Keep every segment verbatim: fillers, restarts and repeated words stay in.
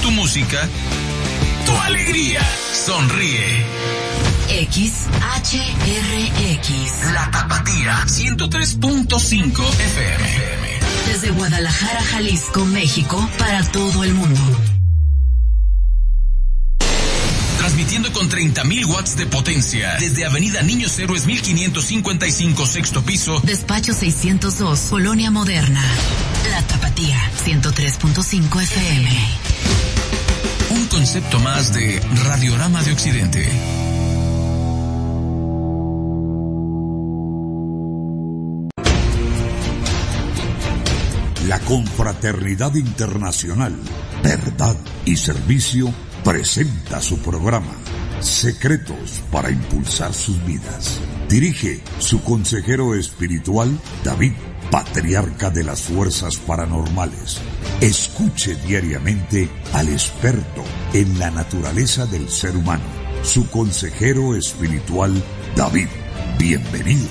Tu música, tu alegría. Sonríe. X H R X. La Tapatía. ciento tres punto cinco F M. Desde Guadalajara, Jalisco, México, para todo el mundo. Transmitiendo con treinta mil watts de potencia. Desde Avenida Niños Héroes mil quinientos cincuenta y cinco, sexto piso. Despacho seiscientos dos, Colonia Moderna. La Tapatía, ciento tres punto cinco F M. Un concepto más de Radiorama de Occidente. La Confraternidad Internacional, Verdad y Servicio presenta su programa Secretos para Impulsar Sus Vidas. Dirige su consejero espiritual, David, patriarca de las fuerzas paranormales. Escuche diariamente al experto en la naturaleza del ser humano, su consejero espiritual, David. Bienvenidos.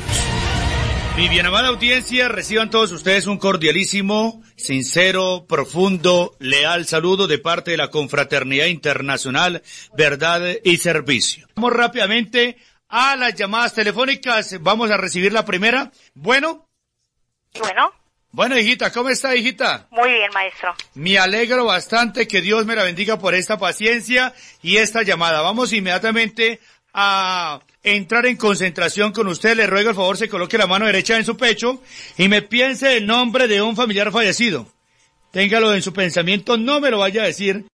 Mi bien amada audiencia, reciban todos ustedes un cordialísimo, sincero, profundo, leal saludo de parte de la Confraternidad Internacional, Verdad y Servicio. Vamos rápidamente a las llamadas telefónicas. Vamos a recibir la primera. Bueno. Bueno. Bueno, hijita, ¿cómo está, hijita? Muy bien, maestro. Me alegro bastante, que Dios me la bendiga por esta paciencia y esta llamada. Vamos inmediatamente a entrar en concentración con usted. Le ruego el favor se coloque la mano derecha en su pecho y me piense el nombre de un familiar fallecido. Téngalo en su pensamiento, no me lo vaya a decir.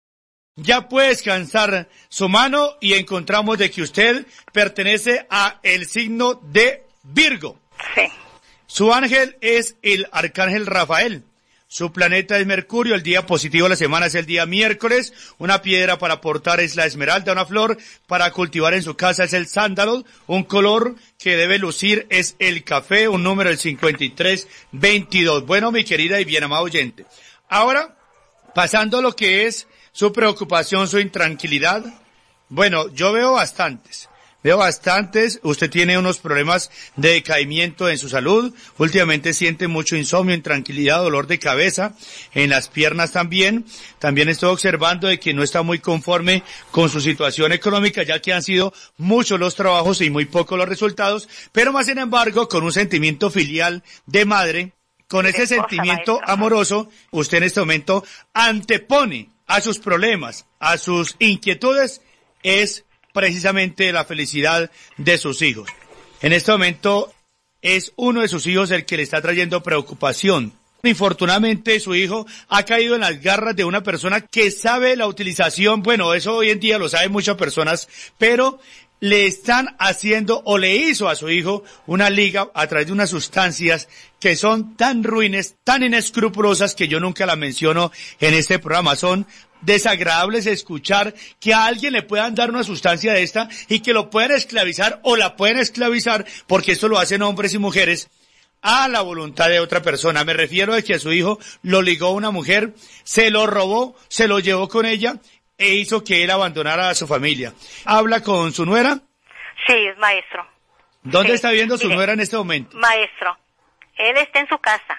Ya puede descansar su mano y encontramos de que usted pertenece a el signo de Virgo. Sí. Su ángel es el arcángel Rafael. Su planeta es Mercurio, el día positivo de la semana es el día miércoles, una piedra para portar es la esmeralda, una flor para cultivar en su casa es el sándalo, un color que debe lucir es el café, un número el cincuenta y tres veintidós. Bueno, mi querida y bien amada oyente, ahora, pasando a lo que es su preocupación, su intranquilidad, bueno, yo veo bastantes. Veo bastantes, usted tiene unos problemas de decaimiento en su salud, últimamente siente mucho insomnio, intranquilidad, dolor de cabeza, en las piernas también. También estoy observando de que no está muy conforme con su situación económica, ya que han sido muchos los trabajos y muy pocos los resultados, pero más sin embargo, con un sentimiento filial de madre, con ese sentimiento amoroso, usted en este momento antepone a sus problemas, a sus inquietudes, es precisamente la felicidad de sus hijos. En este momento es uno de sus hijos el que le está trayendo preocupación. Infortunadamente su hijo ha caído en las garras de una persona que sabe la utilización, bueno, eso hoy en día lo saben muchas personas, pero le están haciendo o le hizo a su hijo una liga a través de unas sustancias que son tan ruines, tan inescrupulosas que yo nunca las menciono en este programa. Son desagradables escuchar que a alguien le puedan dar una sustancia de esta y que lo puedan esclavizar o la pueden esclavizar, porque esto lo hacen hombres y mujeres, a la voluntad de otra persona. Me refiero a que a su hijo lo ligó una mujer, se lo robó, se lo llevó con ella e hizo que él abandonara a su familia. ¿Habla con su nuera? Sí, maestro. ¿Dónde sí. está viendo su Mire, nuera en este momento? Maestro, él está en su casa.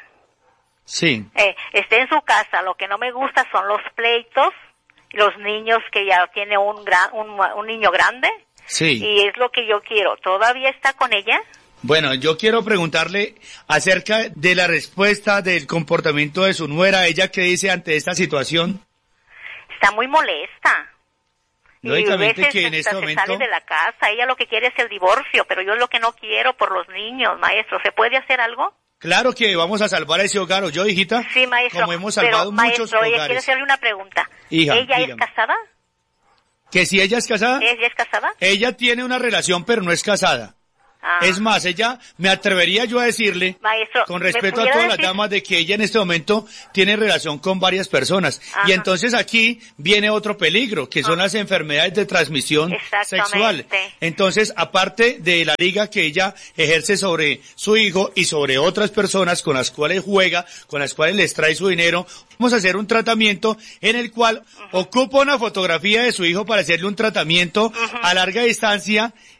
Sí. Eh, está en su casa. Lo que no me gusta son los pleitos, los niños que ya tiene un gran, un, un niño grande. Sí. Y es lo que yo quiero. ¿Todavía está con ella? Bueno, yo quiero preguntarle acerca de la respuesta del comportamiento de su nuera. ¿Ella qué dice ante esta situación? Está muy molesta. Lógicamente y a veces que en este se momento sale de la casa. Ella lo que quiere es el divorcio, pero yo es lo que no quiero por los niños, maestro. ¿Se puede hacer algo? Claro que vamos a salvar ese hogar, ¿o yo, hijita? Sí, maestro. Como hemos salvado pero, muchos maestro, hogares. Maestro, quiero hacerle una pregunta. Hija, ¿Ella dígame. es casada? ¿Que si ella es casada? ¿Ella es casada? Ella tiene una relación, pero no es casada. Ah. Es más, ella, me atrevería yo a decirle, Maestro, con ¿me respeto a pudiera todas las decir? damas, de que ella en este momento tiene relación con varias personas. Ajá. Y entonces aquí viene otro peligro, que son Ah. las enfermedades de transmisión sexual. Entonces, aparte de la liga que ella ejerce sobre su hijo y sobre otras personas con las cuales juega, con las cuales les trae su dinero, vamos a hacer un tratamiento en el cual uh-huh. ocupa una fotografía de su hijo para hacerle un tratamiento uh-huh. a larga distancia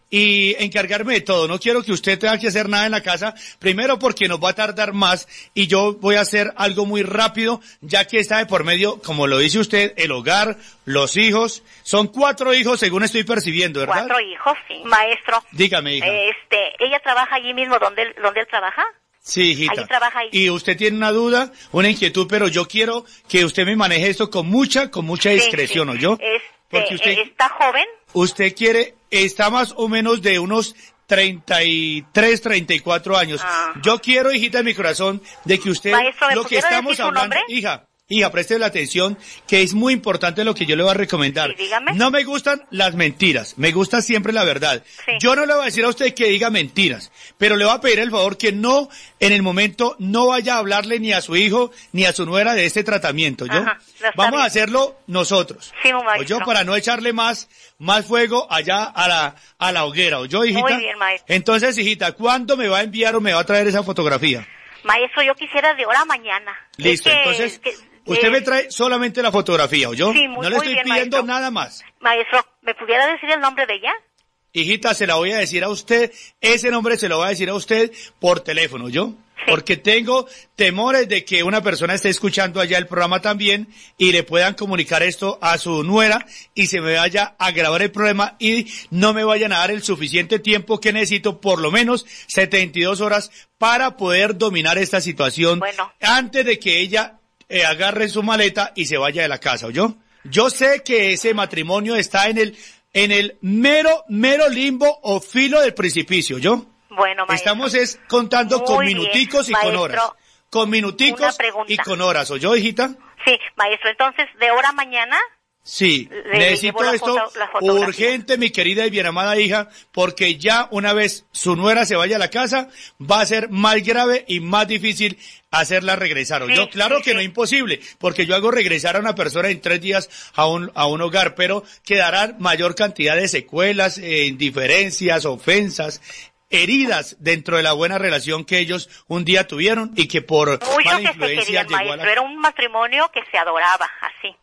y encargarme de todo. No quiero que usted tenga que hacer nada en la casa, primero porque nos va a tardar más y yo voy a hacer algo muy rápido, ya que está de por medio, como lo dice usted, el hogar, los hijos. Son cuatro hijos según estoy percibiendo, ¿verdad? Cuatro hijos, sí. Maestro. Dígame, hija. Este, ¿ella trabaja allí mismo donde él, donde él trabaja? Sí, hijita. Allí trabaja ahí. Y usted tiene una duda, una inquietud, pero yo quiero que usted me maneje esto con mucha, con mucha discreción, sí, sí. ¿o yo? Este, Porque usted, ¿está joven? Usted quiere, está más o menos de unos treinta y tres, treinta y cuatro años. Ah. Yo quiero, hijita de mi corazón, de que usted, Maestro, ¿me lo que pudiera estamos decir su hablando, nombre? hija, hija, preste la atención, que es muy importante lo que yo le voy a recomendar. Sí, dígame. No me gustan las mentiras, me gusta siempre la verdad. Sí. Yo no le voy a decir a usted que diga mentiras, pero le voy a pedir el favor que no, en el momento, no vaya a hablarle ni a su hijo, ni a su nuera de este tratamiento, ¿yo? Ajá, lo está Vamos bien. a hacerlo nosotros. Sí, O maestro. yo para no echarle más, más fuego allá a la, a la hoguera. ¿O yo, hijita? Muy bien, maestro. Entonces, hijita, ¿cuándo me va a enviar o me va a traer esa fotografía? Maestro, yo quisiera de hora a mañana. Listo, Es que- entonces, que- usted eh, me trae solamente la fotografía, ¿o yo? Sí, muy- no le muy estoy bien, pidiendo maestro. nada más. Maestro, ¿me pudiera decir el nombre de ella? Hijita, se la voy a decir a usted, ese nombre se lo voy a decir a usted por teléfono, ¿yo? Sí. Porque tengo temores de que una persona esté escuchando allá el programa también y le puedan comunicar esto a su nuera y se me vaya a agravar el problema y no me vayan a dar el suficiente tiempo que necesito, por lo menos setenta y dos horas, para poder dominar esta situación Bueno. antes de que ella eh, agarre su maleta y se vaya de la casa, ¿oyó? Yo sé que ese matrimonio está en el en el mero, mero limbo o filo del precipicio, ¿yo? Bueno, maestro. Estamos es contando con Muy bien, minuticos y con maestro. horas. Con Una minuticos pregunta. y con horas, ¿o yo, hijita? Sí, maestro, entonces, de hora a mañana, Sí, Le- le necesito llevo la esto foto- la fotografía. urgente, mi querida y bien amada hija, porque ya una vez su nuera se vaya a la casa, va a ser más grave y más difícil hacerla regresar. ¿O Sí, yo? Claro sí, que sí. no es imposible, porque yo hago regresar a una persona en tres días a un, a un hogar, pero quedarán mayor cantidad de secuelas, eh, indiferencias, ofensas, heridas dentro de la buena relación que ellos un día tuvieron y que por mucho mala que se influencia querían, llegó a maestro. la... Era un matrimonio que se adoraba, así.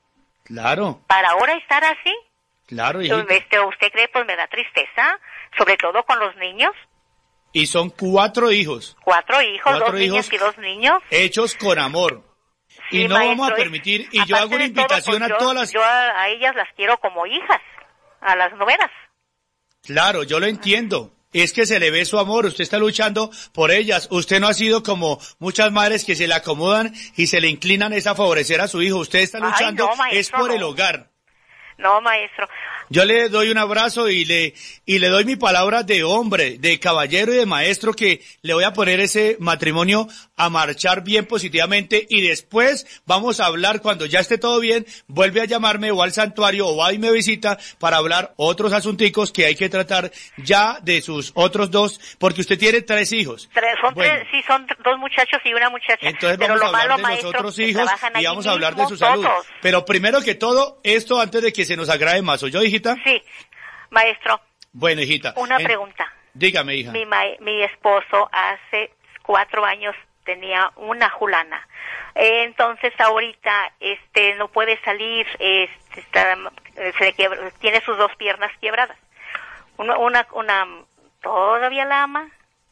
Claro, Para ahora estar así, claro, hijita. este, ¿usted cree? Pues me da tristeza, sobre todo con los niños. Y son cuatro hijos. Cuatro hijos, Cuatro dos niñas hijos. y dos niños. Hechos con amor. Sí, y no maestro, vamos a y permitir, y yo aparte hago una de todo, invitación pues a yo- todas las... Yo a, a ellas las quiero como hijas, a las novenas. Claro, yo lo entiendo. Es que se le ve su amor, usted está luchando por ellas. Usted no ha sido como muchas madres que se le acomodan y se le inclinan es a favorecer a su hijo. Usted está Ay, luchando no, maestro, es por no. el hogar. No, maestro. Yo le doy un abrazo y le, y le doy mi palabra de hombre, de caballero y de maestro que le voy a poner ese matrimonio a marchar bien positivamente y después vamos a hablar cuando ya esté todo bien, vuelve a llamarme o al santuario o va y me visita para hablar otros asunticos que hay que tratar ya de sus otros dos, porque usted tiene tres hijos. Tres, son Bueno, tres, sí, son dos muchachos y una muchacha. entonces Pero vamos lo a hablar malo, de maestro, los otros que hijos trabajan y allí vamos a hablar de mismo su salud. todos. Pero primero que todo, esto antes de que se nos agrade más, ¿o yo, hijita? Sí, maestro, Bueno, hijita. una en- pregunta. Dígame, hija. Mi, ma- mi esposo hace cuatro años tenía una julana. Eh, entonces ahorita este no puede salir, este, está, eh, se le quiebra- tiene sus dos piernas quebradas. Una, una, una, ¿todavía la ama?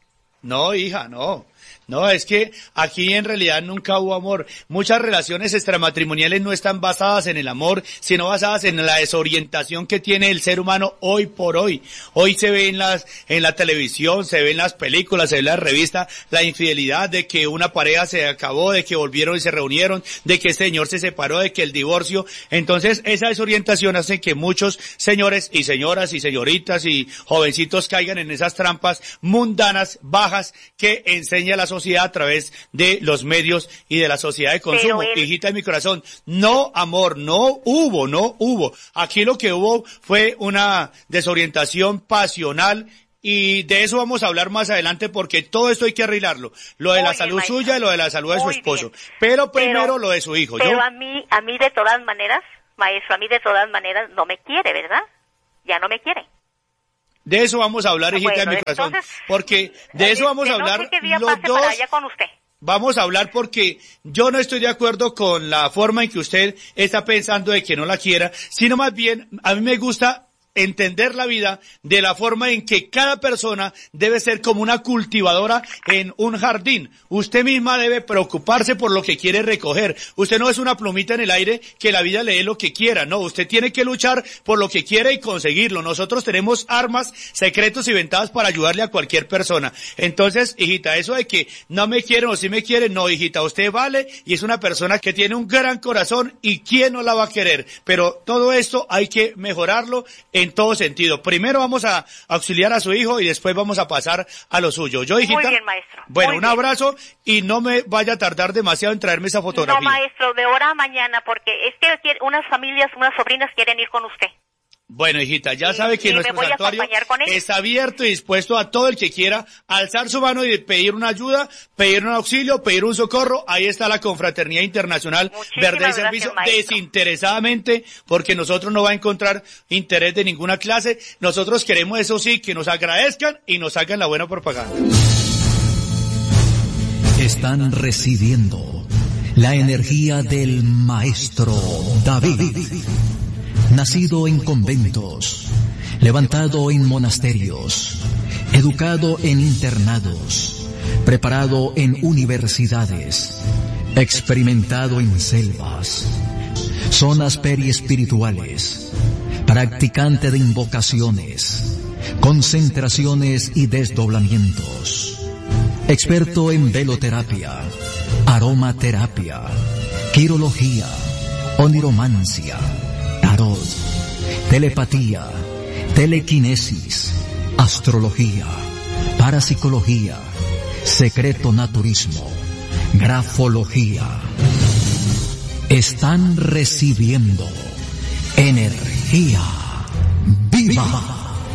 No, hija, no. No, es que aquí en realidad nunca hubo amor. Muchas relaciones extramatrimoniales no están basadas en el amor, sino basadas en la desorientación que tiene el ser humano hoy por hoy. Hoy se ve en las, en la televisión, se ve en las películas, se ve en las revistas, la infidelidad de que una pareja se acabó, de que volvieron y se reunieron, de que este señor se separó, de que el divorcio. Entonces, esa desorientación hace que muchos señores y señoras y señoritas y jovencitos caigan en esas trampas mundanas, bajas, que enseña la sociedad a través de los medios y de la sociedad de consumo. Pero él- Hijita de mi corazón, no amor, no hubo, no hubo. Aquí lo que hubo fue una desorientación pasional y de eso vamos a hablar más adelante porque todo esto hay que arreglarlo. Lo de Muy la bien, salud maestra. suya y lo de la salud de su Muy esposo. bien. Pero primero Pero- lo de su hijo. Pero ¿yo? a mí, a mí de todas maneras, maestro, a mí de todas maneras no me quiere, ¿verdad? Ya no me quiere. De eso vamos a hablar, hijita Bueno, de mi corazón. entonces, Porque de eso vamos a Este, hablar No sé qué día los pase dos. para allá con usted. Vamos a hablar porque yo no estoy de acuerdo con la forma en que usted está pensando de que no la quiera, sino más bien a mí me gusta entender la vida de la forma en que cada persona debe ser como una cultivadora en un jardín. Usted misma debe preocuparse por lo que quiere recoger. Usted no es una plumita en el aire que la vida le dé lo que quiera, no. Usted tiene que luchar por lo que quiere y conseguirlo. Nosotros tenemos armas, secretos y ventajas para ayudarle a cualquier persona. Entonces, hijita, eso de que no me quieren o sí me quieren, no, hijita, usted vale y es una persona que tiene un gran corazón y ¿quién no la va a querer? Pero todo esto hay que mejorarlo en todo sentido. Primero vamos a auxiliar a su hijo y después vamos a pasar a lo suyo. Yo, hijita. Muy bien, maestro. Bueno, Muy un bien. abrazo y no me vaya a tardar demasiado en traerme esa fotografía. No, maestro, de hora a mañana, porque es que quiere- unas familias, unas sobrinas quieren ir con usted. Bueno, hijita, ya Y- sabe que y me nuestro voy a santuario acompañar con ellos. está abierto y dispuesto a todo el que quiera alzar su mano y pedir una ayuda, pedir un auxilio, pedir un socorro. Ahí está la Confraternidad Internacional Muchísimas Verdad y gracias, Servicio, maestro. desinteresadamente, porque nosotros no va a encontrar interés de ninguna clase. Nosotros queremos, eso sí, que nos agradezcan y nos hagan la buena propaganda. Están recibiendo la energía del maestro David. Nacido en conventos, levantado en monasterios, educado en internados, preparado en universidades, experimentado en selvas, zonas periespirituales, practicante de invocaciones, concentraciones y desdoblamientos, experto en veloterapia, aromaterapia, quirología, oniromancia, tarot, telepatía, telequinesis, astrología, parapsicología, secreto naturismo, grafología. Están recibiendo energía viva.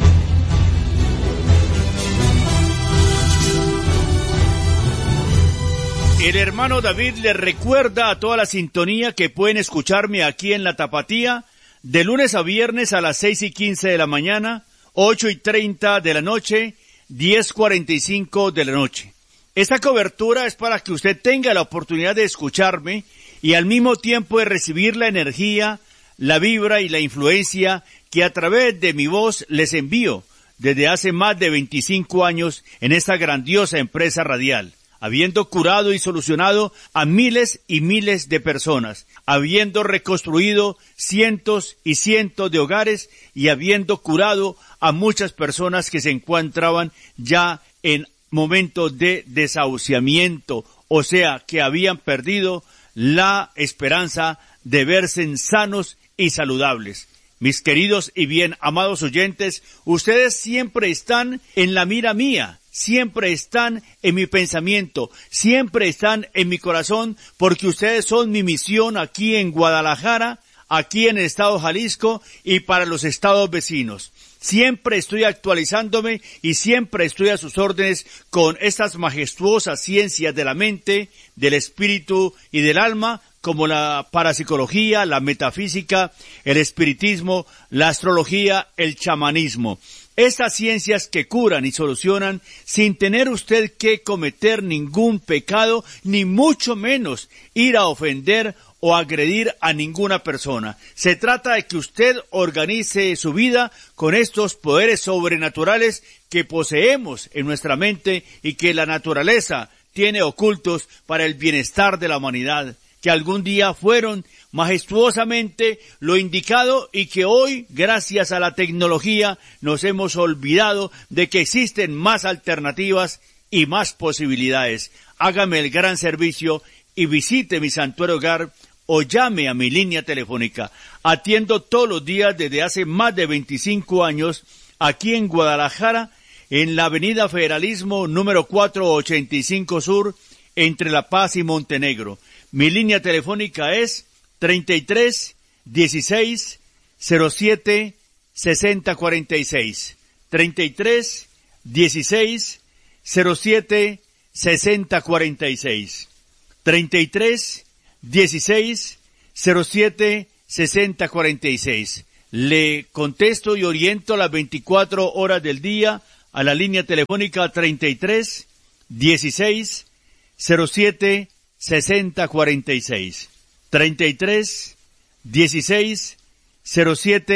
El hermano David le recuerda a toda la sintonía que pueden escucharme aquí en La Tapatía de lunes a viernes a las seis y quince de la mañana, ocho y treinta de la noche, diez cuarenta y cinco de la noche. Esta cobertura es para que usted tenga la oportunidad de escucharme y al mismo tiempo de recibir la energía, la vibra y la influencia que a través de mi voz les envío desde hace más de veinticinco años en esta grandiosa empresa radial, habiendo curado y solucionado a miles y miles de personas, habiendo reconstruido cientos y cientos de hogares y habiendo curado a muchas personas que se encontraban ya en momentos de desahuciamiento, o sea, que habían perdido la esperanza de verse sanos y saludables. Mis queridos y bien amados oyentes, ustedes siempre están en la mira mía, siempre están en mi pensamiento, siempre están en mi corazón, porque ustedes son mi misión aquí en Guadalajara, aquí en el estado de Jalisco y para los estados vecinos. Siempre estoy actualizándome y siempre estoy a sus órdenes con estas majestuosas ciencias de la mente, del espíritu y del alma, como la parapsicología, la metafísica, el espiritismo, la astrología, el chamanismo. Estas ciencias que curan y solucionan sin tener usted que cometer ningún pecado, ni mucho menos ir a ofender o agredir a ninguna persona. Se trata de que usted organice su vida con estos poderes sobrenaturales que poseemos en nuestra mente y que la naturaleza tiene ocultos para el bienestar de la humanidad, que algún día fueron majestuosamente lo indicado y que hoy, gracias a la tecnología, nos hemos olvidado de que existen más alternativas y más posibilidades. Hágame el gran servicio y visite mi santuario hogar o llame a mi línea telefónica. Atiendo todos los días desde hace más de veinticinco años aquí en Guadalajara, en la avenida Federalismo número cuatrocientos ochenta y cinco Sur, entre La Paz y Montenegro. Mi línea telefónica es treinta y tres, dieciséis, cero siete, sesenta cuarenta y seis. treinta y tres, dieciséis, cero siete, sesenta cuarenta y seis. treinta y tres, dieciséis, cero siete, sesenta cuarenta y seis. Le contesto y oriento las veinticuatro horas del día a la línea telefónica treinta y tres, dieciséis, cero siete, sesenta cuarenta y seis. treinta y tres, dieciséis, cero siete,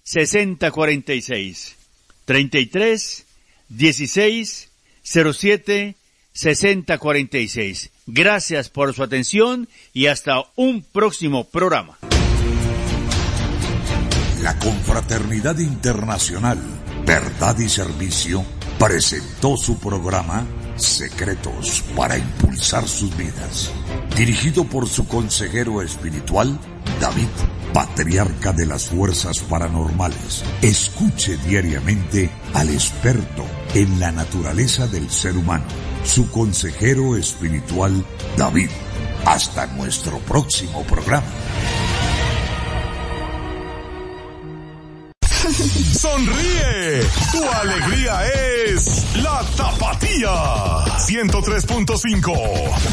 sesenta cuarenta y seis. treinta y tres, dieciséis, cero siete, sesenta cuarenta y seis. Gracias por su atención y hasta un próximo programa. La Confraternidad Internacional, Verdad y Servicio, presentó su programa Secretos para Impulsar Sus Vidas, dirigido por su consejero espiritual, David, patriarca de las fuerzas paranormales. Escuche diariamente al experto en la naturaleza del ser humano, su consejero espiritual, David. Hasta nuestro próximo programa. Sonríe, tu alegría es la Tapatía. ciento tres punto cinco